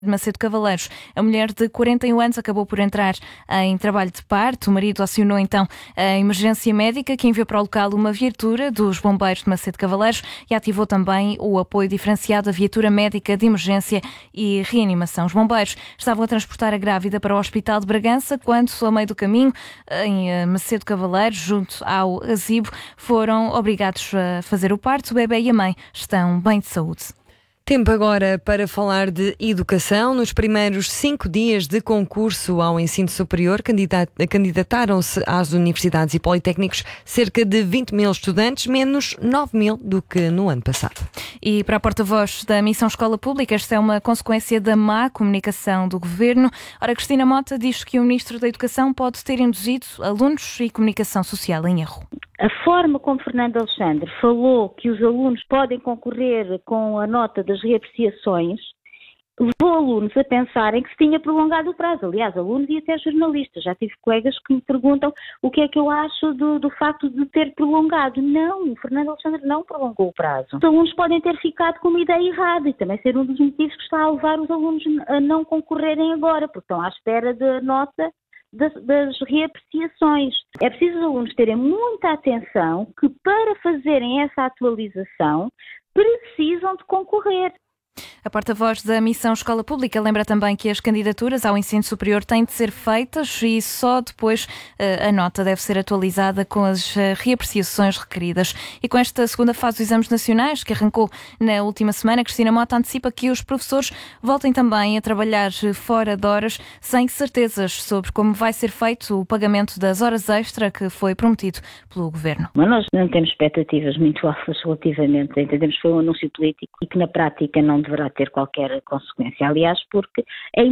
de Macedo Cavaleiros. A mulher de 41 anos acabou por entrar em trabalho de parto. O marido acionou então a emergência médica, que enviou para o local uma viatura dos bombeiros de Macedo Cavaleiros e ativou também o apoio diferenciado da viatura médica de emergência e reanimação. Os bombeiros estavam a transportar a grávida para o Hospital de Bragança quando, a meio do caminho, em Macedo Cavaleiros, junto ao asibo, foram obrigados a fazer o parto. O bebê e a mãe estão bem de saúde. Tempo agora para falar de educação. Nos primeiros 5 dias de concurso ao ensino superior, candidataram-se às universidades e politécnicos cerca de 20 mil estudantes, menos 9 mil do que no ano passado. E para a porta-voz da Missão Escola Pública, esta é uma consequência da má comunicação do Governo. Ora, Cristina Mota diz que o Ministro da Educação pode ter induzido alunos e comunicação social em erro. A forma como Fernando Alexandre falou que os alunos podem concorrer com a nota das reapreciações levou alunos a pensarem que se tinha prolongado o prazo. Aliás, alunos e até jornalistas. Já tive colegas que me perguntam o que é que eu acho do facto de ter prolongado. Não, Fernando Alexandre não prolongou o prazo. Os alunos podem ter ficado com uma ideia errada e também ser um dos motivos que está a levar os alunos a não concorrerem agora, porque estão à espera da nota das reapreciações. É preciso os alunos terem muita atenção que para fazerem essa atualização precisam de concorrer. A porta-voz da Missão Escola Pública lembra também que as candidaturas ao ensino superior têm de ser feitas e só depois a nota deve ser atualizada com as reapreciações requeridas. E com esta segunda fase dos exames nacionais, que arrancou na última semana, Cristina Mota antecipa que os professores voltem também a trabalhar fora de horas, sem certezas sobre como vai ser feito o pagamento das horas extra que foi prometido pelo Governo. Mas nós não temos expectativas muito altas relativamente, entendemos que foi um anúncio político e que na prática não deverá ter qualquer consequência. Aliás, porque é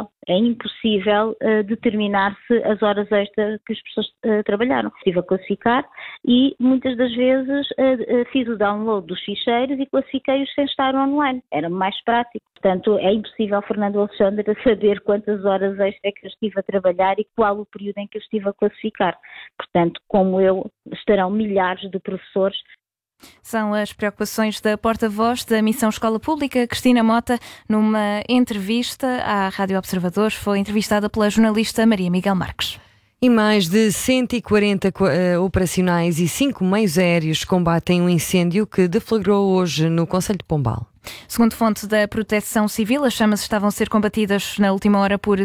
impossível determinar-se as horas extras que as pessoas trabalharam. Estive a classificar e muitas das vezes fiz o download dos ficheiros e classifiquei-os sem estar online. Era mais prático. Portanto, é impossível Fernando Alexandre saber quantas horas extras é que eu estive a trabalhar e qual o período em que eu estive a classificar. Portanto, como eu, estarão milhares de professores. São as preocupações da porta-voz da Missão Escola Pública, Cristina Mota, numa entrevista à Rádio Observador. Foi entrevistada pela jornalista Maria Miguel Marques. E mais de 140 operacionais e 5 meios aéreos combatem um incêndio que deflagrou hoje no concelho de Pombal. Segundo fonte da Proteção Civil, as chamas estavam a ser combatidas na última hora por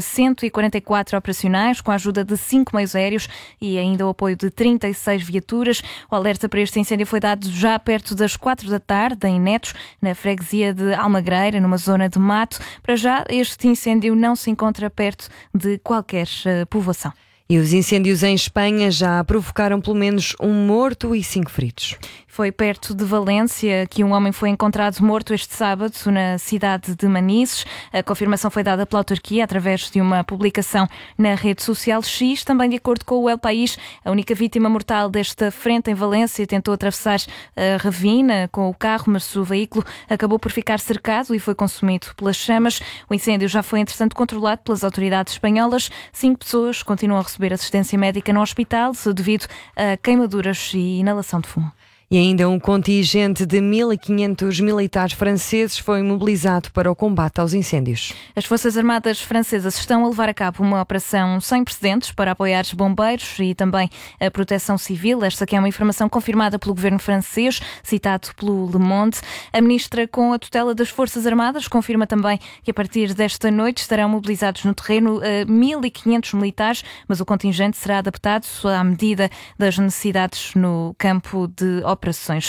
144 operacionais, com a ajuda de 5 meios aéreos e ainda o apoio de 36 viaturas. O alerta para este incêndio foi dado já perto das 4 da tarde, em Netos, na freguesia de Almagreira, numa zona de mato. Para já, este incêndio não se encontra perto de qualquer povoação. E os incêndios em Espanha já provocaram pelo menos um morto e 5 feridos. Foi perto de Valência que um homem foi encontrado morto este sábado na cidade de Manises. A confirmação foi dada pela autarquia através de uma publicação na rede social X. Também de acordo com o El País, a única vítima mortal desta frente em Valência tentou atravessar a ravina com o carro, mas o veículo acabou por ficar cercado e foi consumido pelas chamas. O incêndio já foi, entretanto, controlado pelas autoridades espanholas. 5 pessoas continuam a receber assistência médica no hospital devido a queimaduras e inalação de fumo. E ainda um contingente de 1.500 militares franceses foi mobilizado para o combate aos incêndios. As Forças Armadas francesas estão a levar a cabo uma operação sem precedentes para apoiar os bombeiros e também a proteção civil. Esta que é uma informação confirmada pelo governo francês, citado pelo Le Monde. A ministra com a tutela das Forças Armadas confirma também que a partir desta noite estarão mobilizados no terreno 1.500 militares, mas o contingente será adaptado à medida das necessidades no campo de operações.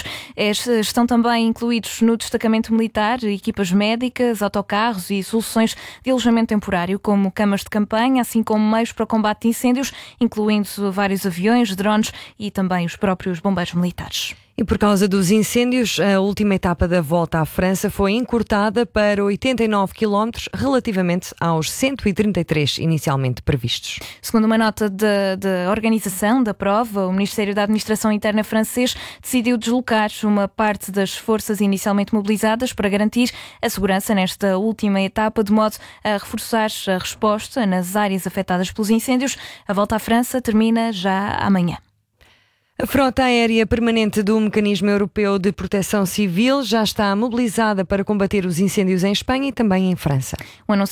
Estão também incluídos no destacamento militar equipas médicas, autocarros e soluções de alojamento temporário, como camas de campanha, assim como meios para o combate de incêndios, incluindo vários aviões, drones e também os próprios bombeiros militares. E por causa dos incêndios, a última etapa da volta à França foi encurtada para 89 km, relativamente aos 133 inicialmente previstos. Segundo uma nota da organização da prova, o Ministério da Administração Interna francês decidiu deslocar uma parte das forças inicialmente mobilizadas para garantir a segurança nesta última etapa, de modo a reforçar a resposta nas áreas afetadas pelos incêndios. A volta à França termina já amanhã. A frota aérea permanente do Mecanismo Europeu de Proteção Civil já está mobilizada para combater os incêndios em Espanha e também em França. O anúncio